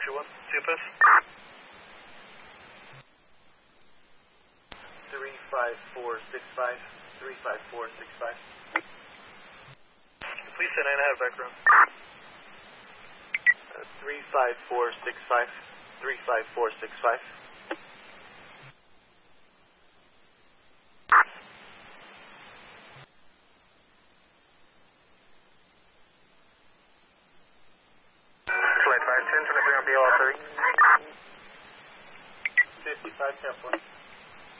521, CFS. 35465, 35465. Please say 9.5 background. 35465, 35465. Flight 510, delivery on BLR 30. 55, 10 4.